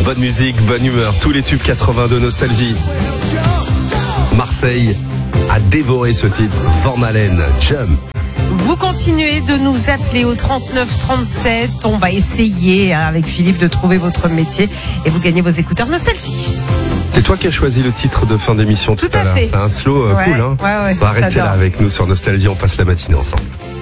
Bonne musique, bonne humeur, tous les tubes 82 nostalgie. Marseille a dévoré ce titre. Van Halen, Jump. Vous continuez de nous appeler au 39 37. On va essayer avec Philippe de trouver votre métier et vous gagnez vos écouteurs nostalgie. C'est toi qui as choisi le titre de fin d'émission tout à l'heure. Fait. C'est un slow cool. Hein. Ouais, On va rester là avec nous sur Nostalgie. On passe la matinée ensemble.